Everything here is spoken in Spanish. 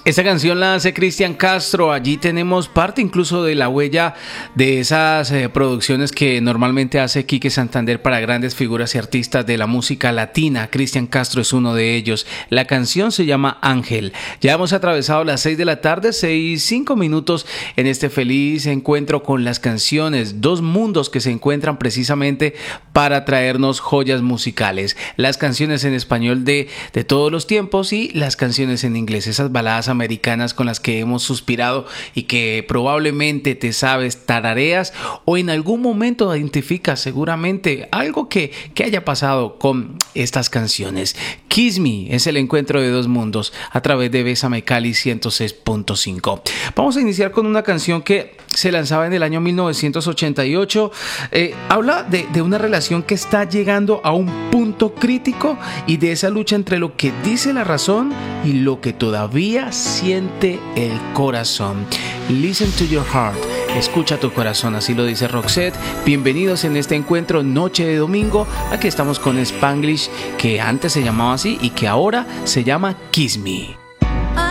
Esta canción la hace Cristian Castro. Allí tenemos parte incluso de la huella de esas producciones que normalmente hace Quique Santander para grandes figuras y artistas de la música latina. Cristian Castro es uno de ellos. La canción se llama Ángel. Ya hemos atravesado las 6 de la tarde, 6:05 en este feliz encuentro con las canciones. Dos mundos que se encuentran precisamente para traernos joyas musicales. Las canciones en español de todos los tiempos y las canciones en inglés. Esas baladas americanas con las que hemos suspirado y que probablemente te sabes, tarareas o en algún momento identificas seguramente algo que haya pasado con estas canciones. Kiss Me es el encuentro de dos mundos a través de Bésame Cali 106.5. Vamos a iniciar con una canción que se lanzaba en el año 1988. Habla de una relación que está llegando a un punto crítico y de esa lucha entre lo que dice la razón y lo que todavía siente el corazón. Listen to your heart. Escucha tu corazón, así lo dice Roxette. Bienvenidos en este encuentro noche de domingo. Aquí estamos con Spanglish, que antes se llamaba así y que ahora se llama Kiss Me.